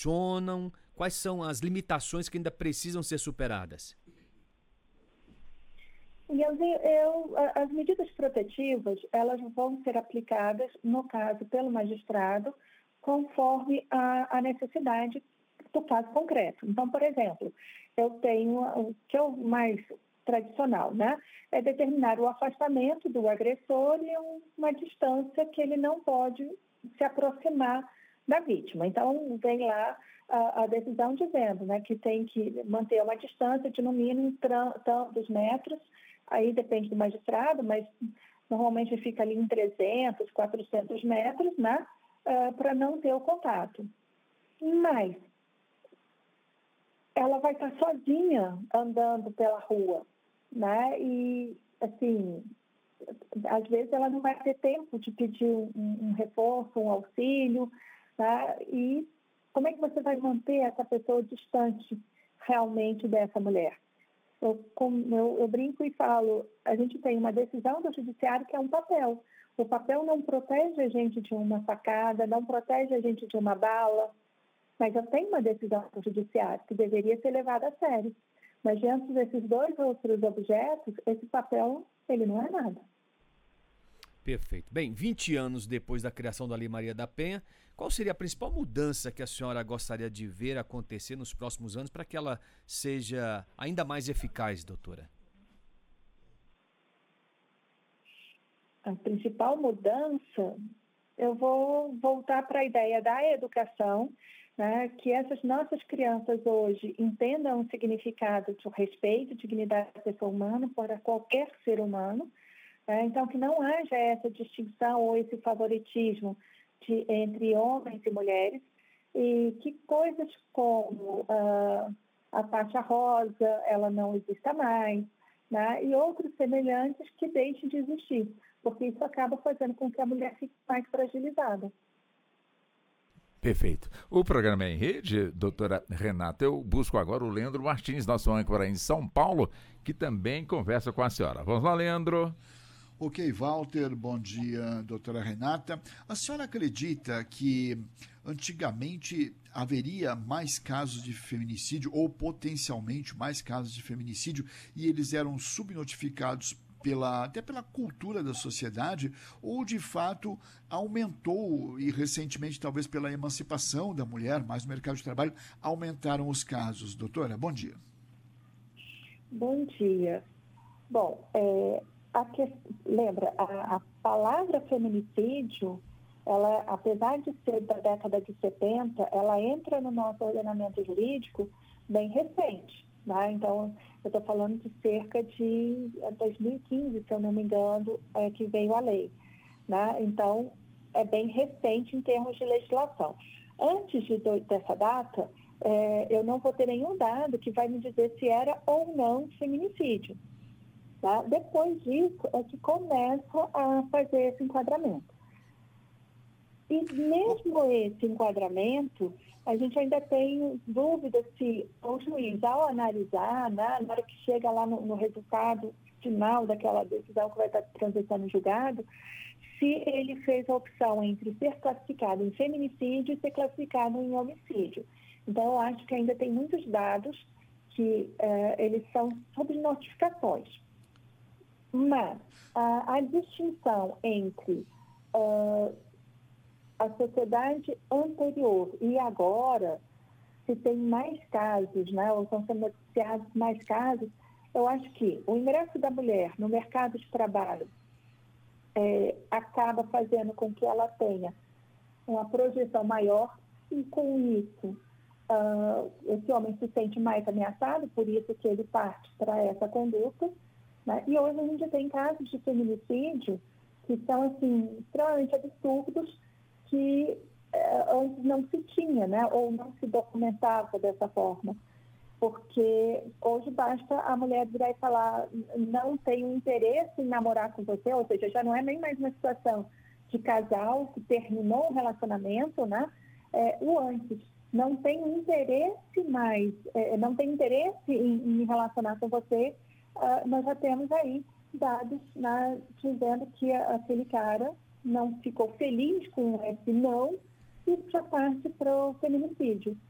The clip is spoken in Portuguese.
funcionam? Quais são as limitações que ainda precisam ser superadas? E as medidas protetivas, elas vão ser aplicadas, no caso, pelo magistrado, conforme a necessidade do caso concreto. Então, por exemplo, eu tenho o que é o mais tradicional, né? É determinar o afastamento do agressor e uma distância que ele não pode se aproximar da vítima. Então, vem lá a decisão dizendo, né, que tem que manter uma distância de no mínimo tantos metros. Aí depende do magistrado, mas normalmente fica ali em 300, 400 metros, né, para não ter o contato. Mas ela vai estar sozinha andando pela rua, né, e, assim, às vezes ela não vai ter tempo de pedir um reforço, um auxílio, né, e como é que você vai manter essa pessoa distante realmente dessa mulher? Eu brinco e falo, a gente tem uma decisão do judiciário que é um papel. O papel não protege a gente de uma facada, não protege a gente de uma bala, mas eu tenho uma decisão do judiciário que deveria ser levada a sério. Mas diante desses dois outros objetos, esse papel, ele não é nada. Perfeito. Bem, 20 anos depois da criação da Lei Maria da Penha, qual seria a principal mudança que a senhora gostaria de ver acontecer nos próximos anos para que ela seja ainda mais eficaz, doutora? A principal mudança, eu vou voltar para a ideia da educação, né, que essas nossas crianças hoje entendam o significado de respeito, dignidade da pessoa humana para qualquer ser humano. Então, que não haja essa distinção ou esse favoritismo entre homens e mulheres, e que coisas como a faixa rosa, ela não exista mais, né? E outros semelhantes que deixem de existir, porque isso acaba fazendo com que a mulher fique mais fragilizada. Perfeito. O programa é em rede, doutora Renata. Eu busco agora o Leandro Martins, nosso âncora em São Paulo, que também conversa com a senhora. Vamos lá, Leandro. Ok, Walter, bom dia, doutora Renata. A senhora acredita que antigamente haveria mais casos de feminicídio ou potencialmente mais casos de feminicídio e eles eram subnotificados até pela cultura da sociedade, ou de fato aumentou, e recentemente talvez pela emancipação da mulher, mais no mercado de trabalho, aumentaram os casos? Doutora, bom dia. Bom dia. Bom, lembra, a palavra feminicídio, ela, apesar de ser da década de 70, ela entra no nosso ordenamento jurídico bem recente, né? Então, eu estou falando de cerca de 2015, se eu não me engano, que veio a lei, né? Então, é bem recente em termos de legislação. Antes dessa data, eu não vou ter nenhum dado que vai me dizer se era ou não feminicídio. Tá? Depois disso é que começa a fazer esse enquadramento. E mesmo esse enquadramento, a gente ainda tem dúvida se o juiz, ao analisar, né, na hora que chega lá no resultado final daquela decisão que vai estar transitando no julgado, se ele fez a opção entre ser classificado em feminicídio e ser classificado em homicídio. Então, eu acho que ainda tem muitos dados que eles são sobre notificações. Mas a distinção entre a sociedade anterior e agora, se tem mais casos, né, ou estão sendo noticiados mais casos, eu acho que o ingresso da mulher no mercado de trabalho acaba fazendo com que ela tenha uma projeção maior e, com isso, esse homem se sente mais ameaçado, por isso que ele parte para essa conduta. Né? E hoje a gente tem casos de feminicídio que são, assim, extremamente absurdos, que antes não se tinha, né? Ou não se documentava dessa forma. Porque hoje basta a mulher virar e falar, não tenho interesse em namorar com você, ou seja, já não é nem mais uma situação de casal que terminou o relacionamento, né? O antes. Não tenho interesse mais, não tenho interesse em me relacionar com você. Nós já temos aí dados, né, dizendo que aquele cara não ficou feliz com esse não e já parte para o feminicídio.